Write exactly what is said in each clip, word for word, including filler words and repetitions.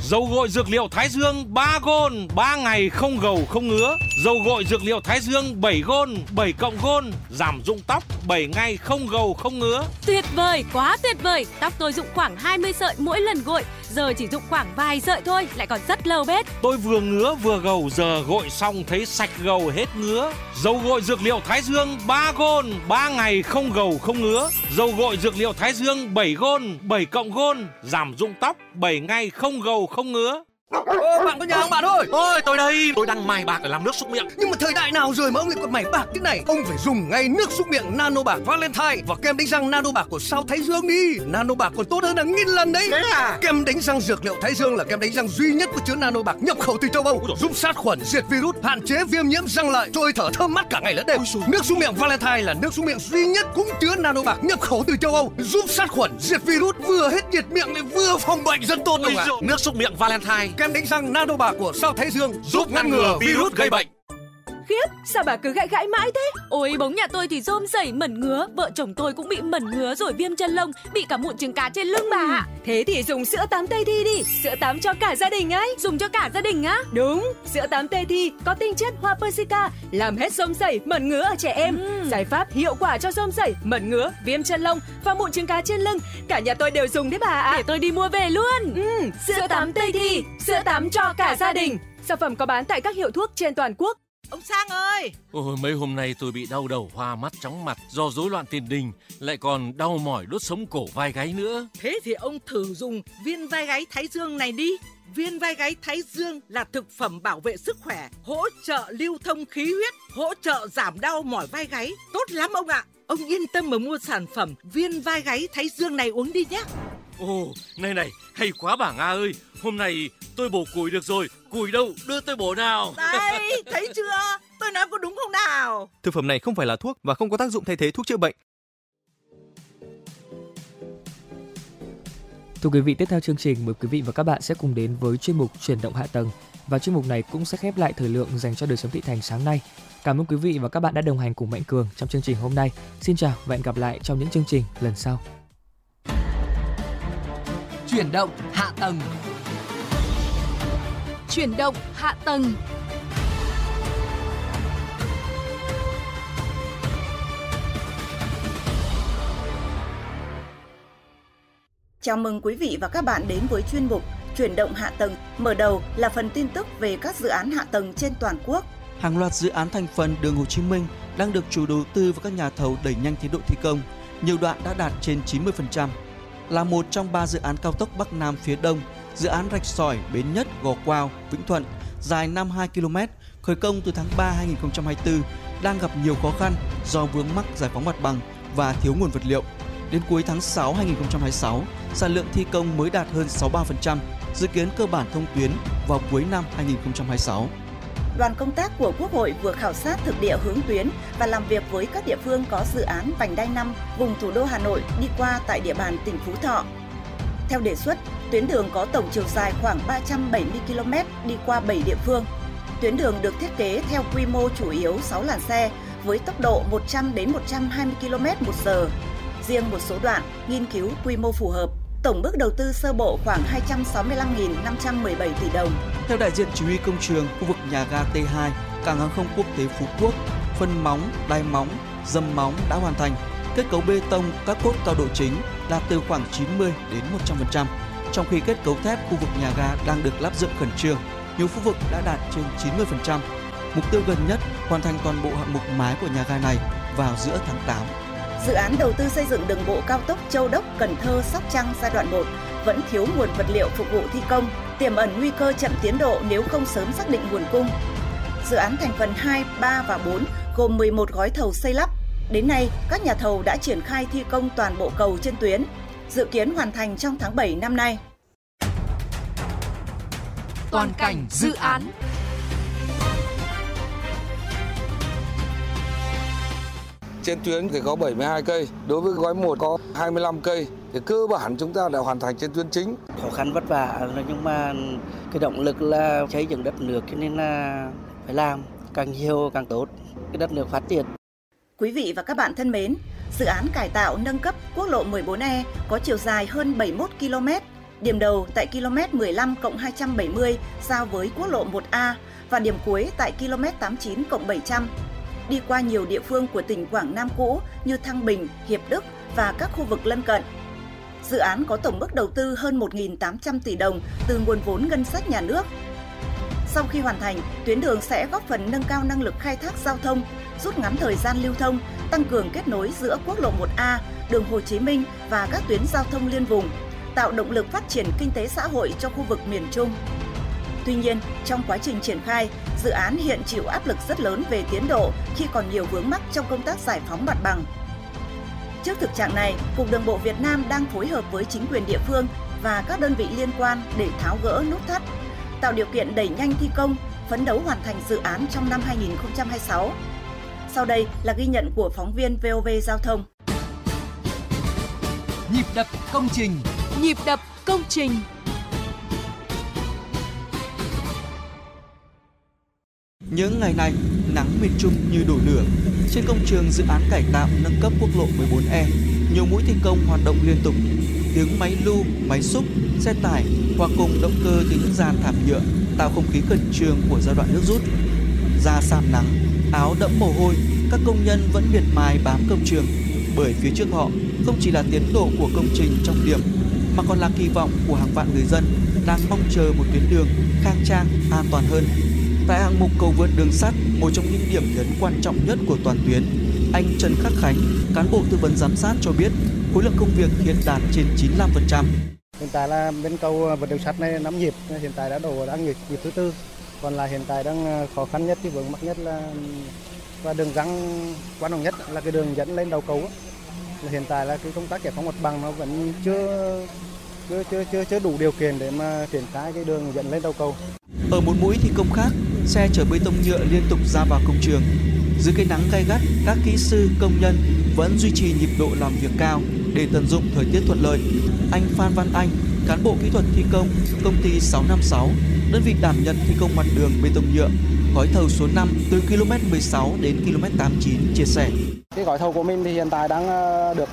Dầu gội dược liệu Thái Dương ba gôn, ba ngày không gầu không ngứa. Dầu gội dược liệu Thái Dương bảy gôn, bảy cộng gôn, giảm rụng tóc bảy ngày không gầu không ngứa. Tuyệt vời, quá tuyệt vời. Tóc tôi rụng khoảng hai mươi sợi mỗi lần gội, giờ chỉ rụng khoảng vài sợi thôi, lại còn rất lâu bết. Tôi vừa ngứa vừa gầu, giờ gội xong thấy sạch gầu hết ngứa. Dầu gội dược liệu Thái Dương ba gôn, ba ngày không gầu không ngứa. Dầu gội dược liệu Thái Dương bảy gôn, bảy cộng gôn, giảm rụng tóc bảy ngày không gầu không ngứa. Ô, bạn có nhà không bạn ơi? Ôi, tôi đây, tôi đang mài bạc để làm nước súc miệng. Nhưng mà thời đại nào rồi mà ông lại còn mài bạc thế này? Ông phải dùng ngay nước súc miệng Nano Bạc Valentine và kem đánh răng Nano Bạc của Sao Thái Dương đi. Nano Bạc còn tốt hơn là nghìn lần đấy. Thế à? Kem đánh răng dược liệu Thái Dương là kem đánh răng duy nhất có chứa Nano Bạc nhập khẩu từ châu Âu, giúp sát khuẩn, diệt virus, hạn chế viêm nhiễm răng lợi, trôi thở thơm mát cả ngày lẫn đêm. Nước súc miệng Valentine là nước súc miệng duy nhất cũng chứa Nano Bạc nhập khẩu từ châu Âu, giúp sát khuẩn, diệt virus, vừa hết nhiệt miệng lại vừa phòng bệnh rất tốt luôn ạ. Nước súc miệng Valentine, kem đánh răng Nano Bạc của Sao Thái Dương giúp ngăn ngừa virus gây bệnh. Khiếp, sao bà cứ gãi gãi mãi thế? Ôi, bóng nhà tôi thì rôm rẩy mẩn ngứa, vợ chồng tôi cũng bị mẩn ngứa rồi viêm chân lông, bị cả mụn trứng cá trên lưng bà ạ. Thế thì dùng sữa tắm Tây Thi đi, sữa tắm cho cả gia đình ấy. Dùng cho cả gia đình á? Đúng, sữa tắm Tây Thi có tinh chất hoa Persica, làm hết rôm rẩy, mẩn ngứa ở trẻ em. Ừ. Giải pháp hiệu quả cho rôm rẩy, mẩn ngứa, viêm chân lông và mụn trứng cá trên lưng. Cả nhà tôi đều dùng đấy bà ạ. Để tôi đi mua về luôn. Ừ, sữa, sữa tắm Tây Thi, sữa tắm cho cả gia đình. Sản phẩm có bán tại các hiệu thuốc trên toàn quốc. Ông Sang ơi! Ôi, mấy hôm nay tôi bị đau đầu, hoa mắt, chóng mặt do rối loạn tiền đình, lại còn đau mỏi đốt sống cổ vai gáy nữa. Thế thì ông thử dùng viên vai gáy Thái Dương này đi. Viên vai gáy Thái Dương là thực phẩm bảo vệ sức khỏe, hỗ trợ lưu thông khí huyết, hỗ trợ giảm đau mỏi vai gáy. Tốt lắm ông ạ! Ông yên tâm mà mua sản phẩm viên vai gáy Thái Dương này uống đi nhé. Ồ, này này, hay quá bà Nga ơi. Hôm nay tôi bổ củi được rồi. Củi đâu, đưa tôi bổ nào. Đây, thấy chưa? Tôi nói có đúng không nào? Thực phẩm này không phải là thuốc và không có tác dụng thay thế thuốc chữa bệnh. Thưa quý vị, tiếp theo chương trình mời quý vị và các bạn sẽ cùng đến với chuyên mục Chuyển động hạ tầng. Và chuyên mục này cũng sẽ khép lại thời lượng dành cho đời sống thị thành sáng nay. Cảm ơn quý vị và các bạn đã đồng hành cùng Mạnh Cường trong chương trình hôm nay. Xin chào và hẹn gặp lại trong những chương trình lần sau. Chuyển động hạ tầng. Chuyển động hạ tầng. Chào mừng quý vị và các bạn đến với chuyên mục Chuyển động hạ tầng. Mở đầu là phần tin tức về các dự án hạ tầng trên toàn quốc. Hàng loạt dự án thành phần đường Hồ Chí Minh đang được chủ đầu tư và các nhà thầu đẩy nhanh tiến độ thi công. Nhiều đoạn đã đạt trên chín mươi phần trăm. Là một trong ba dự án cao tốc Bắc Nam phía Đông, dự án Rạch Sỏi, Bến Nhất, Gò Quao, Vĩnh Thuận dài năm mươi hai ki lô mét, khởi công từ tháng ba năm hai nghìn không trăm hai mươi tư, đang gặp nhiều khó khăn do vướng mắc giải phóng mặt bằng và thiếu nguồn vật liệu. Đến cuối tháng sáu năm hai nghìn không trăm hai mươi sáu, sản lượng thi công mới đạt hơn sáu mươi ba phần trăm, dự kiến cơ bản thông tuyến vào cuối năm hai nghìn không trăm hai mươi sáu. Đoàn công tác của Quốc hội vừa khảo sát thực địa hướng tuyến và làm việc với các địa phương có dự án vành đai năm vùng thủ đô Hà Nội đi qua tại địa bàn tỉnh Phú Thọ. Theo đề xuất, tuyến đường có tổng chiều dài khoảng ba trăm bảy mươi ki lô mét đi qua bảy địa phương. Tuyến đường được thiết kế theo quy mô chủ yếu sáu làn xe với tốc độ một trăm đến một trăm hai mươi ki lô mét một giờ. Riêng một số đoạn nghiên cứu quy mô phù hợp. Tổng mức đầu tư sơ bộ khoảng hai trăm sáu mươi lăm nghìn năm trăm mười bảy tỷ đồng. Theo đại diện chỉ huy công trường khu vực nhà ga T hai, cảng hàng không quốc tế Phú Quốc, phân móng, đai móng, dầm móng đã hoàn thành. Kết cấu bê tông các cốt cao độ chính đạt từ khoảng chín mươi đến một trăm phần trăm, trong khi kết cấu thép khu vực nhà ga đang được lắp dựng khẩn trương. Nhiều khu vực đã đạt trên chín mươi phần trăm. Mục tiêu gần nhất hoàn thành toàn bộ hạng mục mái của nhà ga này vào giữa tháng tám. Dự án đầu tư xây dựng đường bộ cao tốc Châu Đốc - Cần Thơ - Sóc Trăng giai đoạn một vẫn thiếu nguồn vật liệu phục vụ thi công, tiềm ẩn nguy cơ chậm tiến độ nếu không sớm xác định nguồn cung. Dự án thành phần hai, ba và bốn gồm mười một gói thầu xây lắp. Đến nay, các nhà thầu đã triển khai thi công toàn bộ cầu trên tuyến, dự kiến hoàn thành trong tháng bảy năm nay. Toàn cảnh dự án. Trên tuyến thì có bảy mươi hai cây, đối với gói một có hai mươi lăm cây. Thì cơ bản chúng ta đã hoàn thành trên tuyến chính. Khó khăn vất vả nhưng mà cái động lực là xây dựng đất nước cho nên là phải làm càng nhiều càng tốt, cái đất nước phát triển. Quý vị và các bạn thân mến, dự án cải tạo nâng cấp quốc lộ mười bốn E có chiều dài hơn bảy mươi mốt ki lô mét, Điểm đầu tại km mười lăm cộng hai trăm bảy mươi giao với quốc lộ một A và điểm cuối tại km tám mươi chín cộng bảy trăm. Đi qua nhiều địa phương của tỉnh Quảng Nam cũ như Thăng Bình, Hiệp Đức và các khu vực lân cận. Dự án có tổng mức đầu tư hơn một nghìn tám trăm tỷ đồng từ nguồn vốn ngân sách nhà nước. Sau khi hoàn thành, tuyến đường sẽ góp phần nâng cao năng lực khai thác giao thông, rút ngắn thời gian lưu thông, tăng cường kết nối giữa quốc lộ một A, đường Hồ Chí Minh và các tuyến giao thông liên vùng, tạo động lực phát triển kinh tế xã hội cho khu vực miền Trung. Tuy nhiên, trong quá trình triển khai, dự án hiện chịu áp lực rất lớn về tiến độ khi còn nhiều vướng mắc trong công tác giải phóng mặt bằng. Trước thực trạng này, Cục Đường bộ Việt Nam đang phối hợp với chính quyền địa phương và các đơn vị liên quan để tháo gỡ nút thắt, tạo điều kiện đẩy nhanh thi công, phấn đấu hoàn thành dự án trong năm hai nghìn không trăm hai mươi sáu. Sau đây là ghi nhận của phóng viên vê o vê Giao thông. Nhịp đập công trình. Nhịp đập công trình. Những ngày này, nắng miền Trung như đổ lửa. Trên công trường dự án cải tạo nâng cấp quốc lộ mười bốn E, nhiều mũi thi công hoạt động liên tục. Tiếng máy lu, máy xúc, xe tải hòa cùng động cơ từ những dàn thảm nhựa tạo không khí khẩn trương của giai đoạn nước rút. Da sạm nắng, áo đẫm mồ hôi, các công nhân vẫn miệt mài bám công trường, bởi phía trước họ không chỉ là tiến độ của công trình trọng điểm mà còn là kỳ vọng của hàng vạn người dân đang mong chờ một tuyến đường khang trang, an toàn hơn. Tại hạng mục cầu vượt đường sắt, một trong những điểm nhấn quan trọng nhất của toàn tuyến, anh Trần Khắc Khánh, cán bộ tư vấn giám sát cho biết khối lượng công việc hiện đạt trên chín mươi lăm phần trăm. Hiện tại là bên cầu vượt đường sắt này năm nhịp, hiện tại đã đổ đang nhịp, nhịp thứ tư. Còn là hiện tại đang khó khăn nhất, cái vướng mắc nhất là và đường răng quan trọng nhất là cái đường dẫn lên đầu cầu. Hiện tại là cái công tác giải phóng mặt bằng nó vẫn chưa chưa chưa chưa, chưa đủ điều kiện để mà triển khai cái đường dẫn lên đầu cầu. Ở một mũi thi công khác, xe chở bê tông nhựa liên tục ra vào công trường. Dưới cái nắng gay gắt, các kỹ sư, công nhân vẫn duy trì nhịp độ làm việc cao để tận dụng thời tiết thuận lợi. Anh Phan Văn Anh, cán bộ kỹ thuật thi công công ty sáu năm sáu, đơn vị đảm nhận thi công mặt đường bê tông nhựa, gói thầu số năm từ km mười sáu đến km tám mươi chín chia sẻ. Cái gói thầu của mình thì hiện tại đang được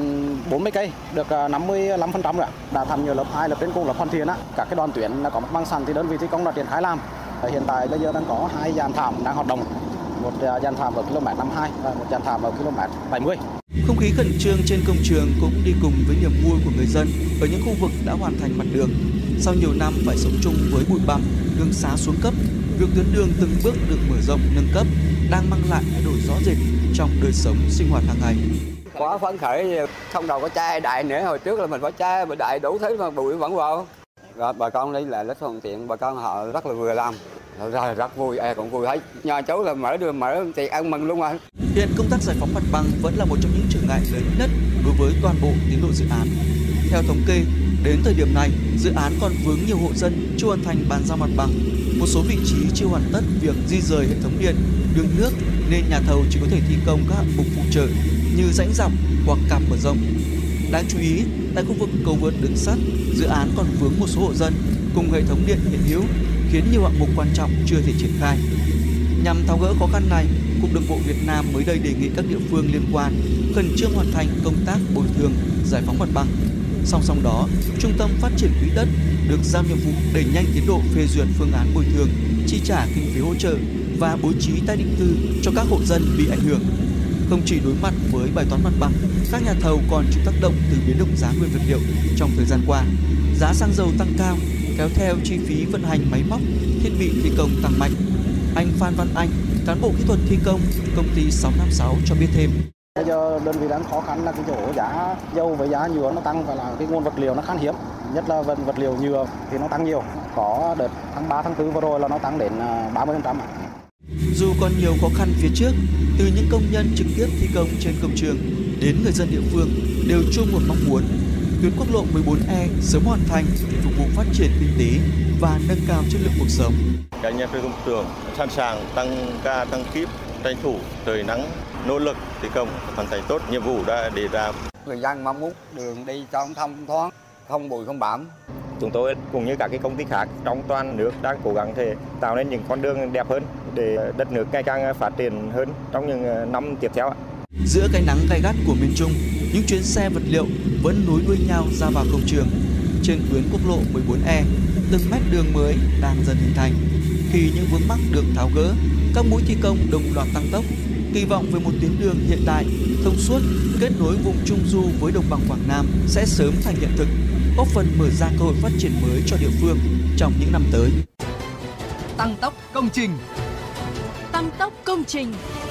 bốn mươi cây, được năm mươi lăm phần trăm rồi. Đã thẩm nhựa lớp hai, lớp trên cùng lớp hoàn thiện á. Các cái đoàn tuyến là có mặt bằng sẵn thì đơn vị thi công đã triển khai làm. Hiện tại bây giờ đang có hai dàn thảm đang hoạt động, một dàn thảm ở km năm mươi hai và một dàn thảm ở km bảy mươi. Không khí khẩn trương trên công trường cũng đi cùng với niềm vui của người dân ở những khu vực đã hoàn thành mặt đường. Sau nhiều năm phải sống chung với bụi bặm, đường xá xuống cấp, việc tuyến đường từng bước được mở rộng nâng cấp đang mang lại thay đổi rõ rệt trong đời sống sinh hoạt hàng ngày. Quá phấn khởi, không đầu có chai đại nữa, hồi trước là mình có chai mà đại đủ thứ mà bụi vẫn vào. Rồi bà con đây là rất thuận tiện, bà con họ rất là vừa làm. Rồi rất vui, ai cũng vui hết. Nhà cháu là mở đường mở thì ăn mừng luôn mà. Hiện công tác giải phóng mặt bằng vẫn là một trong những trở ngại lớn nhất đối với toàn bộ tiến độ dự án. Theo thống kê, đến thời điểm này, dự án còn vướng nhiều hộ dân chưa hoàn thành bàn giao mặt bằng. Một số vị trí chưa hoàn tất việc di rời hệ thống điện, đường nước nên nhà thầu chỉ có thể thi công các hạng mục phụ trợ như rãnh dọc hoặc cặp mở rộng. Đáng chú ý, tại khu vực cầu vượt đường sắt, dự án còn vướng một số hộ dân cùng hệ thống điện hiện hữu, khiến nhiều hạng mục quan trọng chưa thể triển khai. Nhằm tháo gỡ khó khăn này, Cục Đường bộ Việt Nam mới đây đề nghị các địa phương liên quan khẩn trương hoàn thành công tác bồi thường, giải phóng mặt bằng. Song song đó, Trung tâm Phát triển Quỹ đất được giao nhiệm vụ đẩy nhanh tiến độ phê duyệt phương án bồi thường, chi trả kinh phí hỗ trợ và bố trí tái định cư cho các hộ dân bị ảnh hưởng. Không chỉ đối mặt với bài toán mặt bằng, các nhà thầu còn chịu tác động từ biến động giá nguyên vật liệu trong thời gian qua. Giá xăng dầu tăng cao, kéo theo chi phí vận hành máy móc, thiết bị thi công tăng mạnh. Anh Phan Văn Anh, cán bộ kỹ thuật thi công công ty sáu năm sáu cho biết thêm. Bây giờ đơn vị đang khó khăn là cái chỗ giá dầu với giá nhựa nó tăng và là cái nguồn vật liệu nó khan hiếm, nhất là vật, vật liệu nhựa thì nó tăng nhiều. Có đợt tháng ba, tháng tư vừa rồi là nó tăng đến ba mươi phần trăm. Dù còn nhiều khó khăn phía trước, từ những công nhân trực tiếp thi công trên công trường đến người dân địa phương đều chung một mong muốn tuyến quốc lộ mười bốn E sớm hoàn thành để phục vụ phát triển kinh tế và nâng cao chất lượng cuộc sống. Các nhà thầu công trường sẵn sàng tăng ca tăng kíp, tranh thủ trời nắng, nỗ lực thi công hoàn thành tốt nhiệm vụ đã đề ra. Người dân mong muốn đường đi trong thông thoáng, không bụi không bặm. Chúng tôi cũng như các cái công ty khác trong toàn nước đang cố gắng để tạo nên những con đường đẹp hơn để đất nước ngày càng phát triển hơn trong những năm tiếp theo. Giữa cái nắng gay gắt của miền Trung, những chuyến xe vật liệu vẫn nối đuôi nhau ra vào công trường. trên tuyến quốc lộ mười bốn E, từng mét đường mới đang dần hình thành. Khi những vướng mắc được tháo gỡ, các mũi thi công đồng loạt tăng tốc, kỳ vọng về một tuyến đường hiện đại, thông suốt, kết nối vùng Trung Du với đồng bằng Quảng Nam sẽ sớm thành hiện thực, góp phần mở ra cơ hội phát triển mới cho địa phương trong những năm tới. Tăng tốc công trình. Tăng tốc công trình.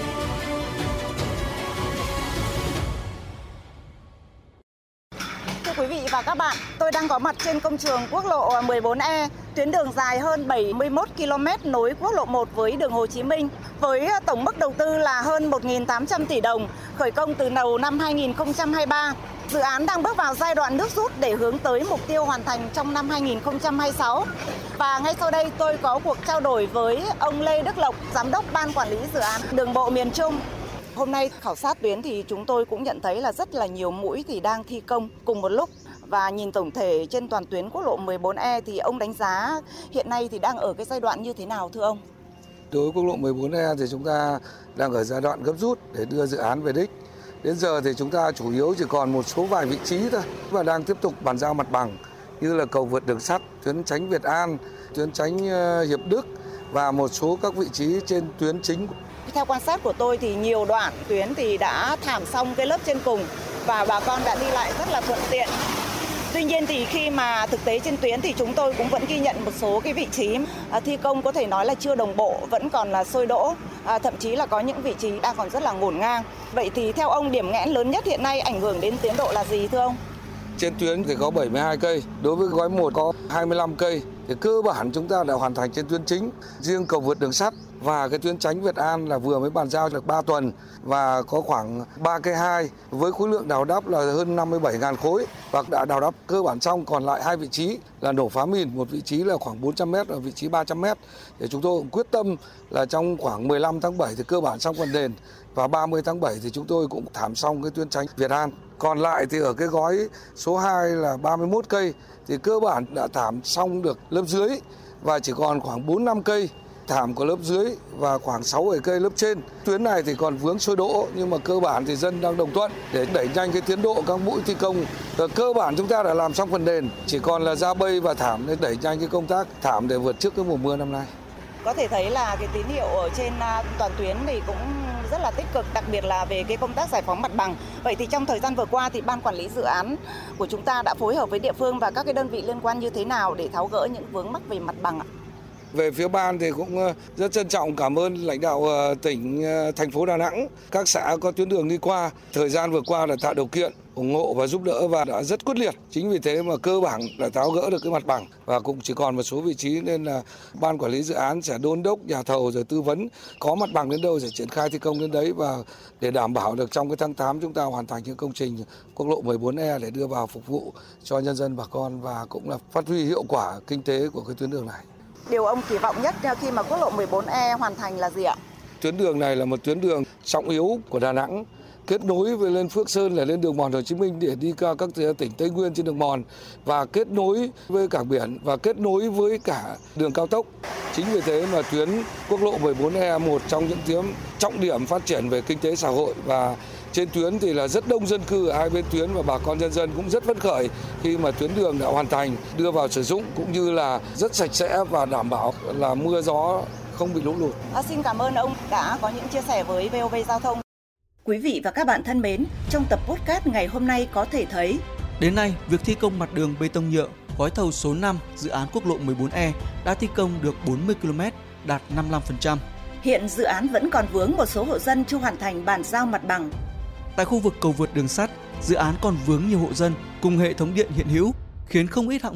Thưa quý vị và các bạn, tôi đang có mặt trên công trường quốc lộ mười bốn E, tuyến đường dài hơn bảy mươi mốt ki lô mét nối quốc lộ một với đường Hồ Chí Minh, với tổng mức đầu tư là hơn một nghìn tám trăm tỷ đồng, khởi công từ đầu năm hai nghìn không trăm hai mươi ba. Dự án đang bước vào giai đoạn nước rút để hướng tới mục tiêu hoàn thành trong năm hai nghìn không trăm hai mươi sáu. Và ngay sau đây tôi có cuộc trao đổi với ông Lê Đức Lộc, Giám đốc Ban Quản lý Dự án Đường bộ miền Trung. Hôm nay khảo sát tuyến thì chúng tôi cũng nhận thấy là rất là nhiều mũi thì đang thi công cùng một lúc. Và nhìn tổng thể trên toàn tuyến quốc lộ mười bốn E thì ông đánh giá hiện nay thì đang ở cái giai đoạn như thế nào thưa ông? Đối với quốc lộ mười bốn E thì chúng ta đang ở giai đoạn gấp rút để đưa dự án về đích. Đến giờ thì chúng ta chủ yếu chỉ còn một số vài vị trí thôi và đang tiếp tục bàn giao mặt bằng như là cầu vượt đường sắt, tuyến Chánh Việt An, tuyến Chánh Hiệp Đức và một số các vị trí trên tuyến chính. Theo quan sát của tôi thì nhiều đoạn tuyến thì đã thảm xong cái lớp trên cùng và bà con đã đi lại rất là thuận tiện. Tuy nhiên thì khi mà thực tế trên tuyến thì chúng tôi cũng vẫn ghi nhận một số cái vị trí thi công có thể nói là chưa đồng bộ, vẫn còn là sôi đỗ, à, thậm chí là có những vị trí đang còn rất là ngổn ngang. Vậy thì theo ông điểm nghẽn lớn nhất hiện nay ảnh hưởng đến tiến độ là gì thưa ông? Trên tuyến thì có bảy mươi hai cây, đối với gói một có hai mươi lăm cây. Thì cơ bản chúng ta đã hoàn thành trên tuyến chính, riêng cầu vượt đường sắt và cái tuyến Chánh Việt An là vừa mới bàn giao được ba tuần và có khoảng ba cây hai với khối lượng đào đắp là hơn năm mươi bảy nghìn khối và đã đào đắp cơ bản xong, còn lại hai vị trí là nổ phá mìn, một vị trí là khoảng bốn trăm mét và vị trí ba trăm mét. Để chúng tôi cũng quyết tâm là trong khoảng mười lăm tháng bảy thì cơ bản xong phần nền và ba mươi tháng bảy thì chúng tôi cũng thảm xong cái tuyến Chánh Việt An. Còn lại thì ở cái gói số hai là ba mươi mốt cây thì cơ bản đã thảm xong được lớp dưới và chỉ còn khoảng bốn năm cây thảm của lớp dưới và khoảng sáu bảy cây lớp trên. Tuyến này thì còn vướng sôi đỗ nhưng mà cơ bản thì dân đang đồng thuận để đẩy nhanh cái tiến độ các mũi thi công. Và cơ bản chúng ta đã làm xong phần nền, chỉ còn là ra bây và thảm để đẩy nhanh cái công tác thảm để vượt trước cái mùa mưa năm nay. Có thể thấy là cái tín hiệu ở trên toàn tuyến thì cũng rất là tích cực, đặc biệt là về cái công tác giải phóng mặt bằng. Vậy thì trong thời gian vừa qua thì Ban Quản lý Dự án của chúng ta đã phối hợp với địa phương và các cái đơn vị liên quan như thế nào để tháo gỡ những vướng mắc về mặt bằng ạ? Về phía ban thì cũng rất trân trọng cảm ơn lãnh đạo tỉnh, thành phố Đà Nẵng, các xã có tuyến đường đi qua. Thời gian vừa qua là tạo điều kiện, ủng hộ và giúp đỡ và đã rất quyết liệt. Chính vì thế mà cơ bản đã tháo gỡ được cái mặt bằng và cũng chỉ còn một số vị trí nên là Ban Quản lý Dự án sẽ đôn đốc nhà thầu rồi tư vấn có mặt bằng đến đâu sẽ triển khai thi công đến đấy và để đảm bảo được trong cái tháng tám chúng ta hoàn thành những công trình quốc lộ mười bốn E để đưa vào phục vụ cho nhân dân bà con và cũng là phát huy hiệu quả kinh tế của cái tuyến đường này. Điều ông kỳ vọng nhất khi mà quốc lộ mười bốn E hoàn thành là gì ạ? Tuyến đường này là một tuyến đường trọng yếu của Đà Nẵng, kết nối với lên Phước Sơn là lên đường mòn Hồ Chí Minh để đi qua các tỉnh Tây Nguyên trên đường mòn và kết nối với cảng biển và kết nối với cả đường cao tốc. Chính vì thế mà tuyến quốc lộ mười bốn E một trong những tuyến trọng điểm phát triển về kinh tế xã hội và trên tuyến thì là rất đông dân cư ở hai bên tuyến và bà con nhân dân cũng rất phấn khởi khi mà tuyến đường đã hoàn thành, đưa vào sử dụng cũng như là rất sạch sẽ và đảm bảo là mưa gió không bị lũ lụt. À, xin cảm ơn ông đã có những chia sẻ với vê o vê Giao thông. Quý vị và các bạn thân mến, trong tập podcast ngày hôm nay có thể thấy đến nay, việc thi công mặt đường bê tông nhựa gói thầu số năm dự án quốc lộ mười bốn E đã thi công được bốn mươi ki lô mét, đạt năm mươi lăm phần trăm. Hiện dự án vẫn còn vướng một số hộ dân chưa hoàn thành bàn giao mặt bằng. Tại khu vực cầu vượt đường sắt, dự án còn vướng nhiều hộ dân cùng hệ thống điện hiện hữu, khiến không ít hạng